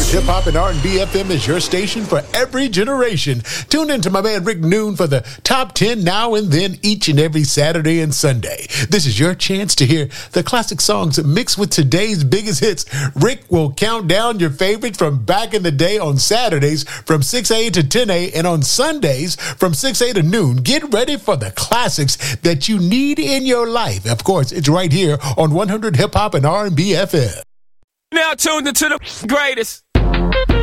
Hip Hop and R&B FM is your station for every generation. Tune in to my man Rick Noon for the top 10 now and then each and every Saturday and Sunday. This is your chance to hear the classic songs mixed with today's biggest hits. Rick will count down your favorites from back in the day on Saturdays from 6 a to 10 a and on Sundays from 6 a to noon. Get ready for the classics that you need in your life. Of course, it's right here on 100 Hip Hop and R&B FM. Now tuned into the greatest.